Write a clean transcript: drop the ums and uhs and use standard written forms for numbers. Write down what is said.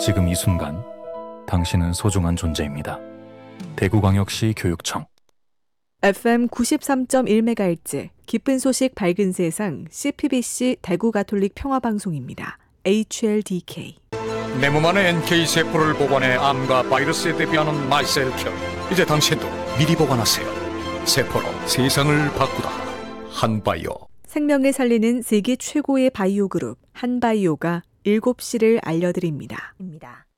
지금 이 순간 당신은 소중한 존재입니다. 대구광역시 교육청. FM 93.1MHz 기쁜 소식 밝은 세상 CPBC 대구 가톨릭 평화방송입니다. HLDK. 내 몸 안에 NK세포를 보관해 암과 바이러스에 대비하는 마이셀큐. 이제 당신도 미리 보관하세요. 세포로 세상을 바꾸다. 한바이오. 생명을 살리는 세계 최고의 바이오 그룹 한바이오가 7시를 알려드립니다.